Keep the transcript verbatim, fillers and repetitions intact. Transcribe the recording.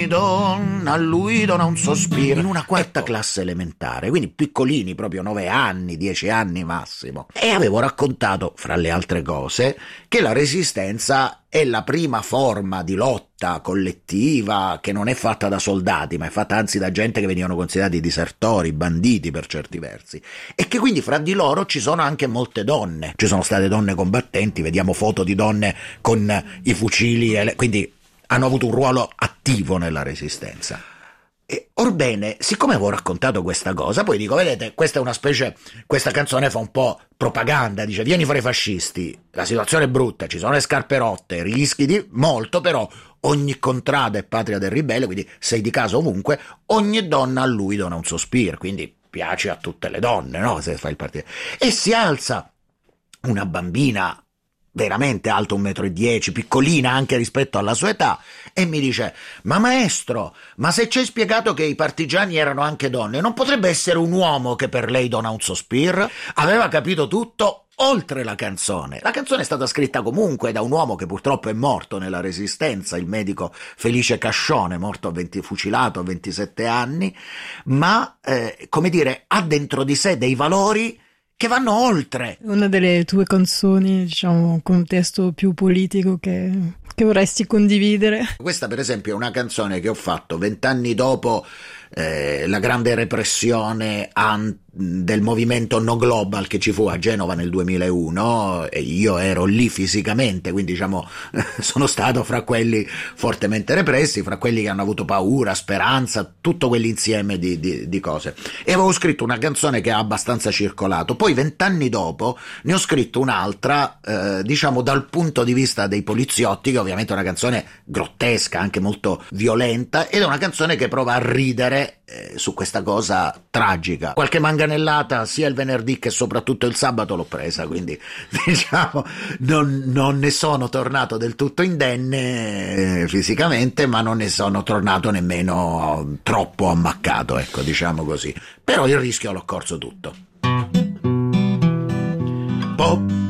donna, lui dona un sospiro, in una quarta classe elementare, quindi piccolini, proprio nove anni, dieci anni massimo. E avevo raccontato, fra le altre cose, che la Resistenza è la prima forma di lotta collettiva che non è fatta da soldati, ma è fatta anzi da gente che venivano considerati disertori, banditi per certi versi, e che quindi fra di loro ci sono anche molte donne. Ci sono state donne combattenti, vediamo foto di donne con i fucili, e le... quindi hanno avuto un ruolo attivo nella Resistenza. E, orbene, siccome avevo raccontato questa cosa, poi dico, vedete, questa è una specie, questa canzone fa un po' propaganda, dice vieni fra i fascisti, la situazione è brutta, ci sono le scarpe rotte, rischi di molto, però ogni contrada è patria del ribelle, quindi sei di casa ovunque, ogni donna a lui dona un sospiro, quindi piace a tutte le donne, no? Se fai il partito. E si alza una bambina veramente alta un metro e dieci, piccolina anche rispetto alla sua età, e mi dice, ma maestro, ma se ci hai spiegato che i partigiani erano anche donne, non potrebbe essere un uomo che per lei dona un sospiro? Aveva capito tutto oltre la canzone. La canzone è stata scritta comunque da un uomo che purtroppo è morto nella Resistenza, il medico Felice Cascione, morto a venti, fucilato a ventisette anni, ma, eh, come dire, ha dentro di sé dei valori che vanno oltre. Una delle tue canzoni, diciamo, con un testo più politico che, che vorresti condividere? Questa per esempio è una canzone che ho fatto vent'anni dopo eh, la grande repressione an- del movimento No Global che ci fu a Genova nel duemilauno, e io ero lì fisicamente, quindi diciamo sono stato fra quelli fortemente repressi, fra quelli che hanno avuto paura, speranza, tutto quell'insieme di, di, di cose, e avevo scritto una canzone che ha abbastanza circolato. Poi vent'anni dopo ne ho scritto un'altra eh, diciamo dal punto di vista dei poliziotti, che ovviamente è una canzone grottesca, anche molto violenta, ed è una canzone che prova a ridere eh, su questa cosa tragica. Qualche manganellata sia il venerdì che soprattutto il sabato l'ho presa, quindi diciamo non, non ne sono tornato del tutto indenne eh, fisicamente, ma non ne sono tornato nemmeno troppo ammaccato, ecco, diciamo così. Però il rischio l'ho corso tutto. Pop